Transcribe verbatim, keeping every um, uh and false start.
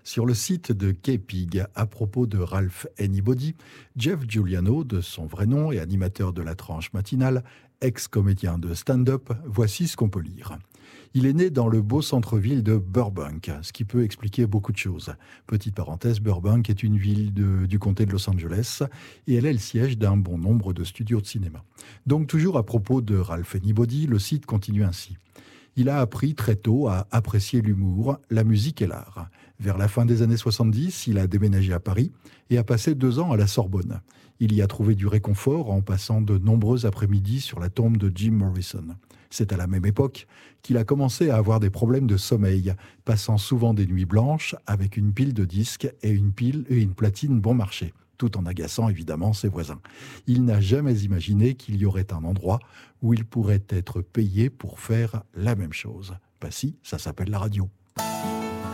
Sur le site de K-Pig, à propos de Ralph Anybody, Jeff Giuliano, de son vrai nom et animateur de la tranche matinale, ex-comédien de stand-up, voici ce qu'on peut lire. Il est né dans le beau centre-ville de Burbank, ce qui peut expliquer beaucoup de choses. Petite parenthèse, Burbank est une ville de- du comté de Los Angeles et elle est le siège d'un bon nombre de studios de cinéma. Donc toujours à propos de Ralph Anybody, le site continue ainsi. Il a appris très tôt à apprécier l'humour, la musique et l'art. Vers la fin des années soixante-dix, il a déménagé à Paris et a passé deux ans à la Sorbonne. Il y a trouvé du réconfort en passant de nombreux après-midi sur la tombe de Jim Morrison. C'est à la même époque qu'il a commencé à avoir des problèmes de sommeil, passant souvent des nuits blanches avec une pile de disques et une pile et une platine bon marché, tout en agaçant évidemment ses voisins. Il n'a jamais imaginé qu'il y aurait un endroit où il pourrait être payé pour faire la même chose. Bah si, ça s'appelle la radio.